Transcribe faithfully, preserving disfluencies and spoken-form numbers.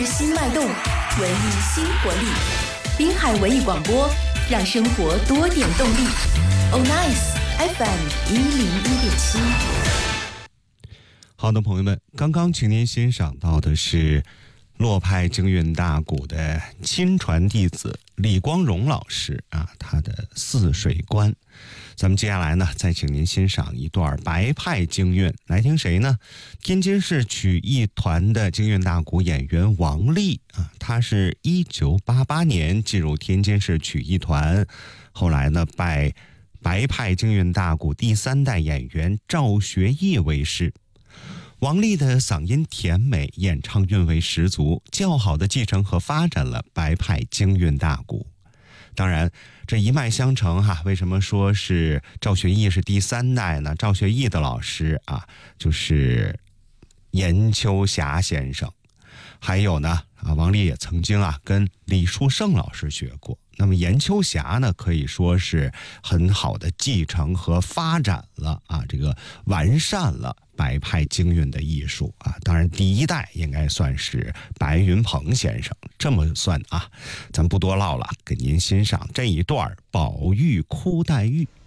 心脉动，文艺新活力。滨海文艺广播，让生活多点动力。Oh nice F M 一零一点七。 好的，朋友们，刚刚请您欣赏到的是洛派京韵大鼓的亲传弟子李光荣老师啊，他的泗水关。咱们接下来呢，再请您欣赏一段白派京韵，来听谁呢？天津市曲艺团的京韵大鼓演员王丽啊，他是一九八八年进入天津市曲艺团，后来呢拜白派京韵大鼓第三代演员赵学义为师。王丽的嗓音甜美，演唱韵味十足，较好的继承和发展了白派京韵大鼓。当然这一脉相承哈，为什么说是赵学义是第三代呢？赵学义的老师啊，就是严秋霞先生。还有呢啊，王丽也曾经啊跟李树胜老师学过。那么严秋霞呢，可以说是很好的继承和发展了啊，这个完善了白派京韵的艺术啊。当然第一代应该算是白云鹏先生，这么算啊，咱不多唠了，给您欣赏这一段《宝玉哭黛玉》。